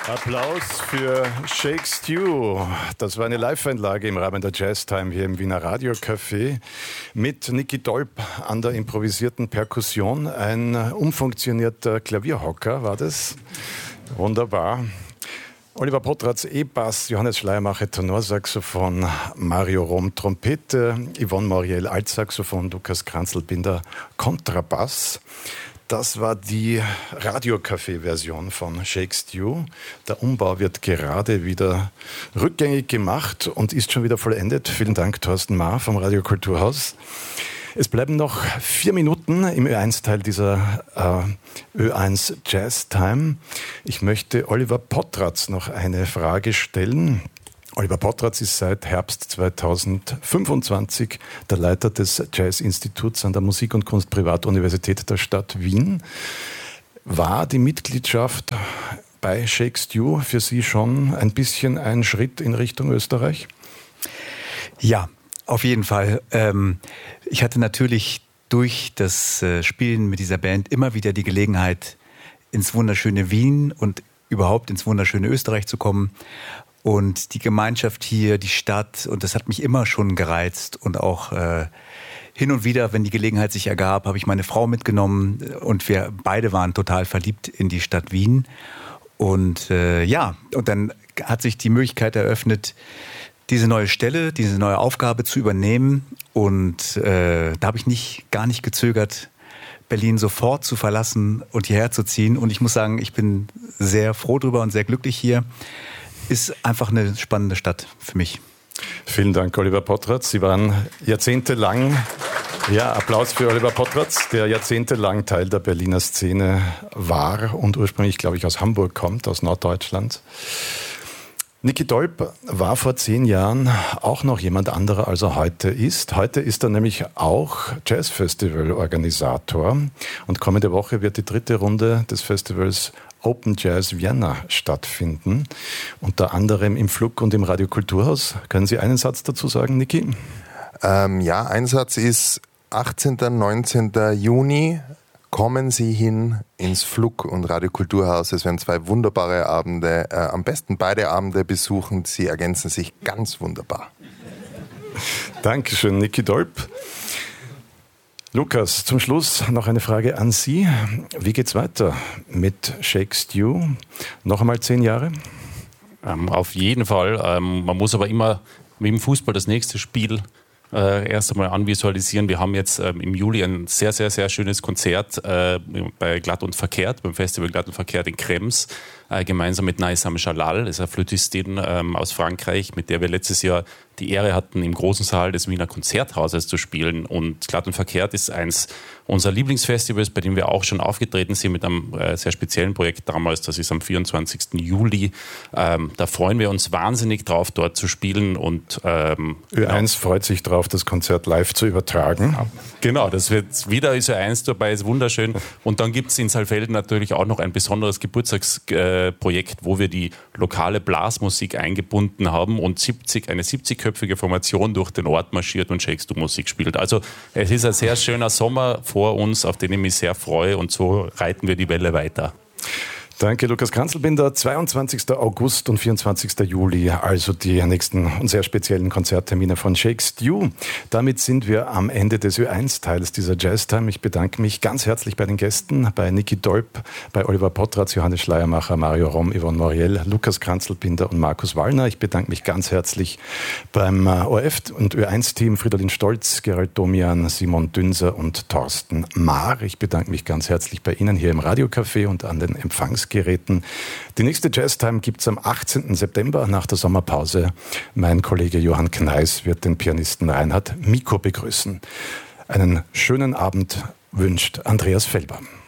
Applaus für Shake Stew. Das war eine Live-Einlage im Rahmen der Jazztime hier im Wiener Radiocafé mit Niki Dolp an der improvisierten Perkussion. Ein umfunktionierter Klavierhocker war das. Wunderbar. Oliver Potratz, E-Bass, Johannes Schleiermacher, Tenorsaxophon, Mario Rom, Trompete, Yvonne Moriel, Altsaxophon, Lukas Kranzl-Binder, Kontrabass. Das war die Radiocafé-Version von Shake Stew. Der Umbau wird gerade wieder rückgängig gemacht und ist schon wieder vollendet. Vielen Dank, Thorsten Maar vom Radio Kulturhaus. Es bleiben noch 4 Minuten im Ö1-Teil dieser Ö1 Jazz Time. Ich möchte Oliver Potratz noch eine Frage stellen. Oliver Potratz ist seit Herbst 2025 der Leiter des Jazz-Instituts an der Musik- und Kunstprivatuniversität der Stadt Wien. War die Mitgliedschaft bei Shake Stew für Sie schon ein bisschen ein Schritt in Richtung Österreich? Ja, auf jeden Fall. Ich hatte natürlich durch das Spielen mit dieser Band immer wieder die Gelegenheit, ins wunderschöne Wien und überhaupt ins wunderschöne Österreich zu kommen. Und die Gemeinschaft hier, die Stadt, und das hat mich immer schon gereizt. Und auch hin und wieder, wenn die Gelegenheit sich ergab, habe ich meine Frau mitgenommen und wir beide waren total verliebt in die Stadt Wien. Und und dann hat sich die Möglichkeit eröffnet, diese neue Stelle, diese neue Aufgabe zu übernehmen. Und da habe ich gar nicht gezögert, Berlin sofort zu verlassen und hierher zu ziehen. Und ich muss sagen, ich bin sehr froh drüber und sehr glücklich hier. Ist einfach eine spannende Stadt für mich. Vielen Dank, Oliver Potratz. Sie waren jahrzehntelang, Applaus für Oliver Potratz, der jahrzehntelang Teil der Berliner Szene war und ursprünglich, glaube ich, aus Hamburg kommt, aus Norddeutschland. Niki Dolp war vor 10 Jahren auch noch jemand anderer, als er heute ist. Heute ist er nämlich auch Jazzfestival-Organisator und kommende Woche wird die 3. Runde des Festivals Open Jazz Vienna stattfinden, unter anderem im Flug und im Radio Kulturhaus. Können Sie einen Satz dazu sagen, Niki? Ein Satz ist 18. 19. Juni. Kommen Sie hin ins Flug und Radio Kulturhaus. Es werden 2 wunderbare Abende. Am besten beide Abende besuchen. Sie ergänzen sich ganz wunderbar. Dankeschön, Niki Dolp. Lukas, zum Schluss noch eine Frage an Sie. Wie geht's weiter mit Shake Stew? Noch einmal 10 Jahre? Auf jeden Fall. Man muss aber immer wie im Fußball das nächste Spiel erst einmal anvisualisieren. Wir haben jetzt im Juli ein sehr, sehr, sehr schönes Konzert bei Glatt und Verkehrt, beim Festival Glatt und Verkehrt in Krems, gemeinsam mit Naisam Jalal, das ist eine Flötistin aus Frankreich, mit der wir letztes Jahr die Ehre hatten, im großen Saal des Wiener Konzerthauses zu spielen. Und Glatt und Verkehrt ist eins unserer Lieblingsfestivals, bei dem wir auch schon aufgetreten sind mit einem sehr speziellen Projekt damals. Das ist am 24. Juli. Da freuen wir uns wahnsinnig drauf, dort zu spielen. Und Ö1 freut sich drauf, das Konzert live zu übertragen. Genau, das wird wieder Ö1 dabei, ist wunderschön. Und dann gibt es in Saalfelden natürlich auch noch ein besonderes Geburtstagsprojekt, wo wir die lokale Blasmusik eingebunden haben und eine 70-köpfige Formation durch den Ort marschiert und Shake Stew Musik spielt. Also es ist ein sehr schöner Sommer vor uns, auf den ich mich sehr freue, und so reiten wir die Welle weiter. Danke, Lukas Kranzl-Binder. 22. August und 24. Juli, also die nächsten und sehr speziellen Konzerttermine von Shake Stew. Damit sind wir am Ende des Ö1-Teils dieser Jazztime. Ich bedanke mich ganz herzlich bei den Gästen, bei Niki Dolp, bei Oliver Potratz, Johannes Schleiermacher, Mario Rom, Yvonne Moriel, Lukas Kranzl-Binder und Markus Wallner. Ich bedanke mich ganz herzlich beim ORF und Ö1-Team Fridolin Stolz, Gerald Domian, Simon Dünser und Thorsten Maar. Ich bedanke mich ganz herzlich bei Ihnen hier im Radiocafé und an den Empfangsgeräten. Die nächste Jazztime gibt es am 18. September nach der Sommerpause. Mein Kollege Johann Kneis wird den Pianisten Reinhard Miko begrüßen. Einen schönen Abend wünscht Andreas Fellbaum.